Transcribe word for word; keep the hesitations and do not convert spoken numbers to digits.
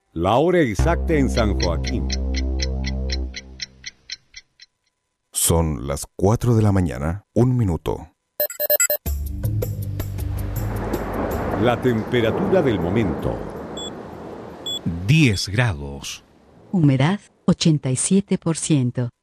La hora exacta en San Joaquín. Son las cuatro de la mañana, un minuto. La temperatura del momento. diez grados. Humedad ochenta y siete por ciento.